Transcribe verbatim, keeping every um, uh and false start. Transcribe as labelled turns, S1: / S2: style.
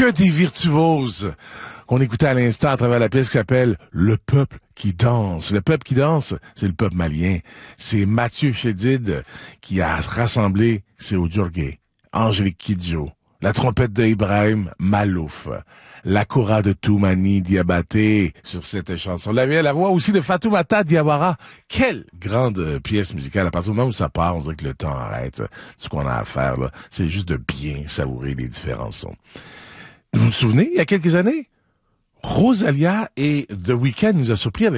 S1: Que des virtuoses qu'on écoutait à l'instant à travers la pièce qui s'appelle Le peuple qui danse. Le peuple qui danse, c'est le peuple malien. C'est Mathieu Chédid qui a rassemblé Séo Djorgé, Angélique Kidjo, la trompette de Ibrahim Malouf, la kora de Toumani Diabaté sur cette chanson. La, la voix aussi de Fatoumata Diawara. Quelle grande euh, pièce musicale. À partir du moment où ça part, on dirait que le temps arrête. Ce qu'on a à faire, là, c'est juste de bien savourer les différents sons. Vous vous souvenez, il y a quelques années, Rosalia et The Weeknd nous a surpris avec